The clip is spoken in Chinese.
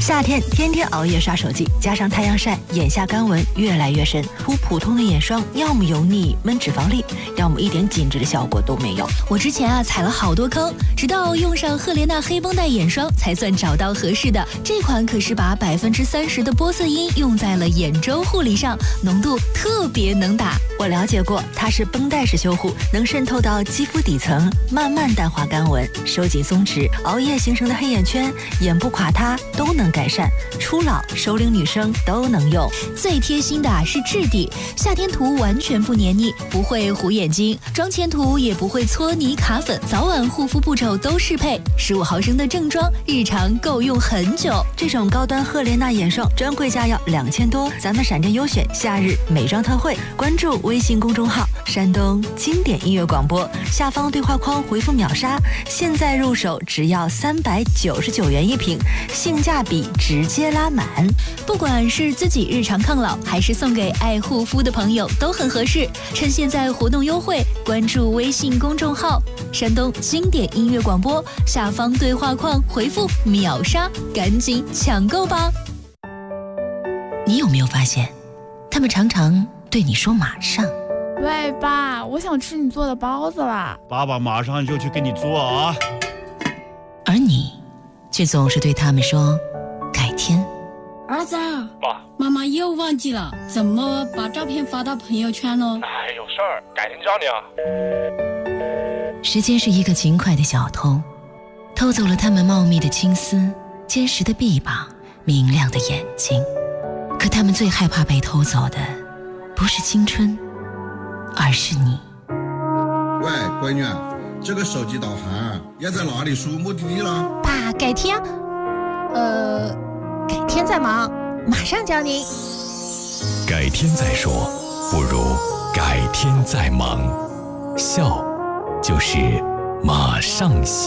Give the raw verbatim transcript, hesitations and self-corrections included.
夏天天天熬夜刷手机，加上太阳晒，眼下干纹越来越深。涂普通的眼霜，要么油腻闷脂肪粒，要么一点紧致的效果都没有。 我之前啊踩了好多坑，直到用上赫莲娜黑绷带眼霜，才算找到合适的。这款可是把百分之三十的玻色因用在了眼周护理上，浓度特别能打。 我了解过，它是绷带式修护，能渗透到肌肤底层，慢慢淡化干纹，收紧松弛，熬夜形成的黑眼圈、眼部垮塌都能改善。初老、熟龄女生都能用。 最贴心的是质地，夏天涂完全不黏腻，不会糊眼睛；妆前涂也不会搓泥卡粉，早晚护肤步骤都适配。十五毫升的正装，日常够用很久。 这种高端赫莲娜眼霜专柜价要两千多，咱们闪电优选夏日美妆特惠，关注微信公众号山东经典音乐广播，下方对话框回复秒杀，现在入手只要三百九十九元一瓶，性价比直接拉满。 不管是自己日常抗老，还是送给爱护肤的朋友，都很合适。趁现在活动优惠，关注微信公众号山东经典音乐广播，下方对话框回复秒杀，赶紧抢购吧。 你有没有发现，他们常常对你说马上？ 喂，爸，我想吃你做的包子啦！ 爸爸马上就去给你做啊！ 而你却总是对他们说改天。 儿子， 爸， 妈妈又忘记了怎么把照片发到朋友圈了。 哎，有事儿，改天教你啊。 时间是一个勤快的小偷，偷走了他们茂密的青丝、坚实的臂膀、明亮的眼睛。可他们最害怕被偷走的，不是青春，而是你。 喂，闺女，这个手机导航要在哪里输目的地了？ 爸，改天，呃，改天再忙，马上教您。 改天再说，不如改天再忙。笑，就是马上行。